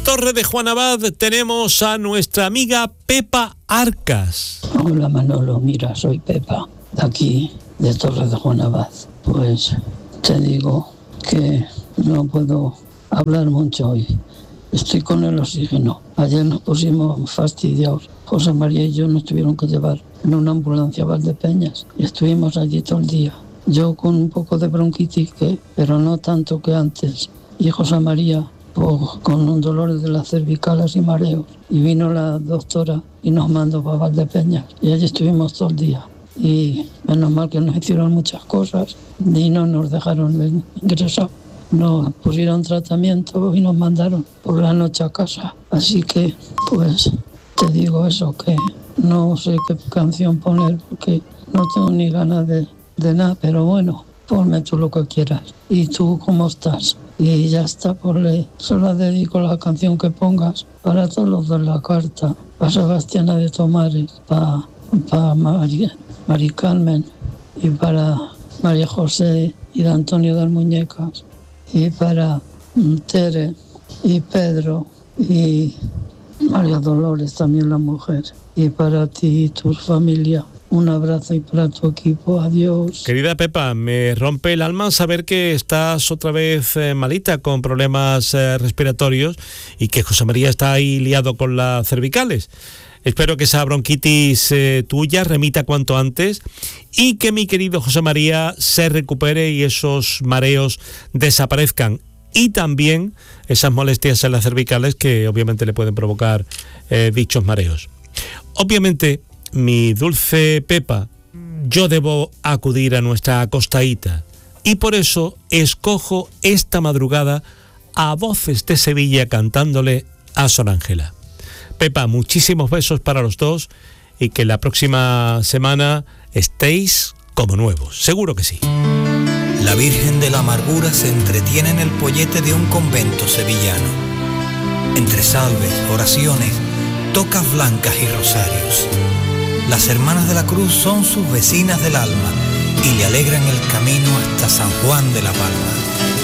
Torre de Juan Abad tenemos a nuestra amiga Pepa Arcas. Hola Manolo, mira, soy Pepa, de aquí, de Torre de Juan Abad. Pues te digo que no puedo hablar mucho hoy. Estoy con el oxígeno. Ayer nos pusimos fastidiados. José María y yo nos tuvieron que llevar en una ambulancia a Valdepeñas y estuvimos allí todo el día. Yo con un poco de bronquitis, pero no tanto que antes. Y José María con un dolor de las cervicales y mareos. Y vino la doctora y nos mandó para Valdepeñas. Y allí estuvimos todo el día. Y menos mal que nos hicieron muchas cosas y no nos dejaron ingresar. Nos pusieron tratamiento y nos mandaron por la noche a casa. Así que, pues, te digo eso, que no sé qué canción poner porque no tengo ni ganas de nada, pero bueno, ponme tú lo que quieras. ¿Y tú cómo estás? Y ya está, solo dedico la canción que pongas para todos los de la carta, para Sebastiana de Tomares, para Mari Carmen y para María José y de Antonio de Muñecas y para Tere y Pedro y María Dolores, también la mujer, y para ti y tu familia. Un abrazo y para tu equipo, adiós. Querida Pepa, me rompe el alma saber que estás otra vez malita con problemas respiratorios y que José María está ahí liado con las cervicales. Espero que esa bronquitis tuya remita cuanto antes y que mi querido José María se recupere y esos mareos desaparezcan. Y también esas molestias en las cervicales que obviamente le pueden provocar dichos mareos. Obviamente, mi dulce Pepa, yo debo acudir a nuestra costaíta y por eso escojo esta madrugada a Voces de Sevilla cantándole a Sor Ángela. Pepa, muchísimos besos para los dos y que la próxima semana estéis como nuevos, seguro que sí. La Virgen de la Amargura se entretiene en el pollete de un convento sevillano. Entre salves, oraciones, tocas blancas y rosarios. Las hermanas de la cruz son sus vecinas del alma y le alegran el camino hasta San Juan de la Palma.